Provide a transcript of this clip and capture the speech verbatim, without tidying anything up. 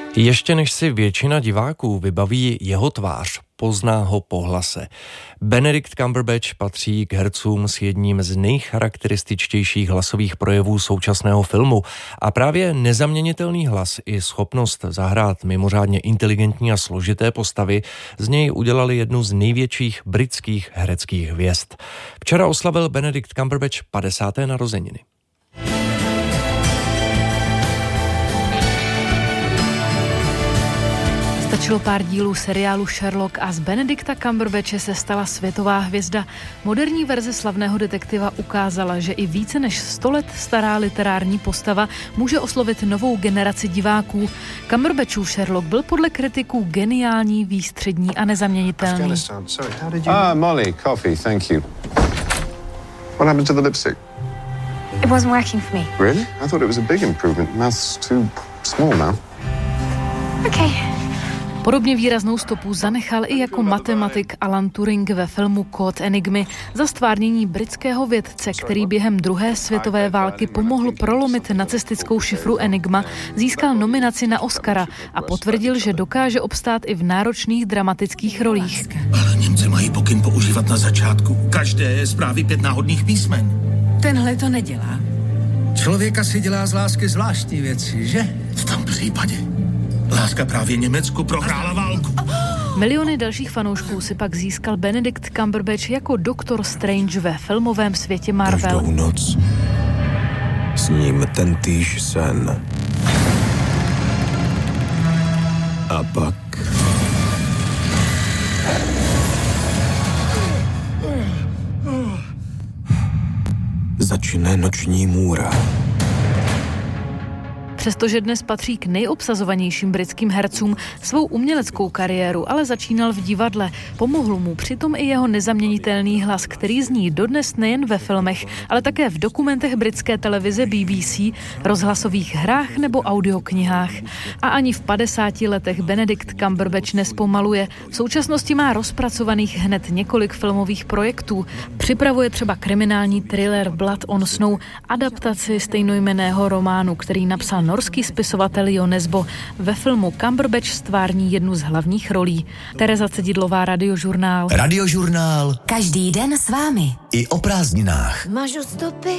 Ještě než si většina diváků vybaví jeho tvář, pozná ho po hlase. Benedict Cumberbatch patří k hercům s jedním z nejcharakterističtějších hlasových projevů současného filmu a právě nezaměnitelný hlas i schopnost zahrát mimořádně inteligentní a složité postavy z něj udělali jednu z největších britských hereckých hvězd. Včera oslavil Benedict Cumberbatch padesáté narozeniny. Stačilo pár dílů seriálu Sherlock a z Benedicta Cumberbatche se stala světová hvězda. Moderní verze slavného detektiva ukázala, že i více než sto let stará literární postava může oslovit novou generaci diváků. Cumberbatchův Sherlock byl podle kritiků geniální, výstřední a nezaměnitelný. Ah, Molly, coffee, thank you. What happened to the lipstick? It wasn't working for me. Really? I thought it was a big improvement. Mouth's too small now. Okay. Podobně výraznou stopu zanechal i jako matematik Alan Turing ve filmu Kód Enigmy za stvárnění britského vědce, který během druhé světové války pomohl prolomit nacistickou šifru Enigma, získal nominaci na Oscara a potvrdil, že dokáže obstát i v náročných dramatických rolích. Ale Němci mají pokyn používat na začátku každé zprávy pět náhodných písmen. Tenhle to nedělá. Člověka si dělá z lásky zvláštní věci, že? V tom případě láska právě Německu prohrála válku. Miliony dalších fanoušků si pak získal Benedict Cumberbatch jako doktor Strange ve filmovém světě Marvel. Každou noc sním tentýž sen. A pak začne noční můra. Přestože dnes patří k nejobsazovanějším britským hercům, svou uměleckou kariéru ale začínal v divadle. Pomohl mu přitom i jeho nezaměnitelný hlas, který zní dodnes nejen ve filmech, ale také v dokumentech britské televize B B C, rozhlasových hrách nebo audioknihách. A ani v padesáti letech Benedict Cumberbatch nespomaluje. V současnosti má rozpracovaných hned několik filmových projektů. Připravuje třeba kriminální thriller Blood on Snow, adaptaci stejnojmenného románu, který napsal norský spisovatel Jo Nesbo. Ve filmu Cumberbatch stvární jednu z hlavních rolí. Tereza Cedidlová, Radiožurnál. Radiožurnál. Každý den s vámi. I o prázdninách. Mažu stopy